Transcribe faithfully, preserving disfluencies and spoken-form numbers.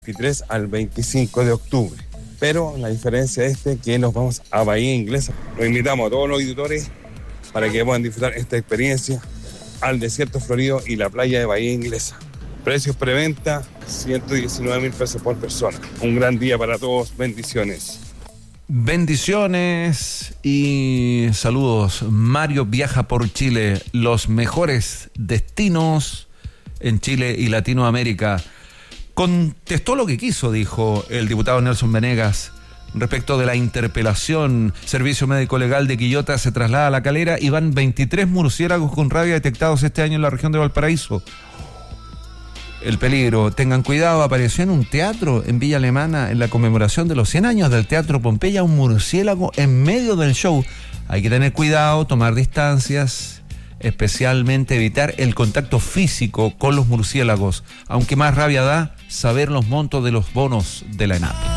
veintitrés al veinticinco de octubre. Pero la diferencia es este, que nos vamos a Bahía Inglesa. Los invitamos a todos los auditores para que puedan disfrutar esta experiencia al desierto florido y la playa de Bahía Inglesa. Precios preventa, ciento diecinueve mil pesos por persona. Un gran día para todos, bendiciones. Bendiciones y saludos. Mario viaja por Chile, los mejores destinos en Chile y Latinoamérica. Contestó lo que quiso, dijo el diputado Nelson Venegas, respecto de la interpelación. Servicio Médico Legal de Quillota se traslada a La Calera y van veintitrés murciélagos con rabia detectados este año en la región de Valparaíso. El peligro, tengan cuidado, apareció en un teatro en Villa Alemana en la conmemoración de los cien años del Teatro Pompeya un murciélago en medio del show. Hay que tener cuidado, tomar distancias, especialmente evitar el contacto físico con los murciélagos, aunque más rabia da saber los montos de los bonos de la ENAP.